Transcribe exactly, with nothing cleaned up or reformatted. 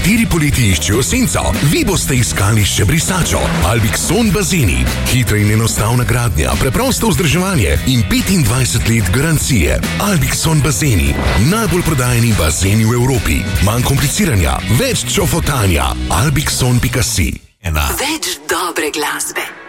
Nekateri poleti iščejo senco, vi boste iskali še brisačo. Albixon bazeni. Hitra in enostavna gradnja, preprosto vzdrževanje in petindvajset let garancije. Albixon bazeni. Najbolj prodajeni bazeni v Evropi. Manj kompliciranja, več čofotanja. albixon pika si. Več dobre glasbe.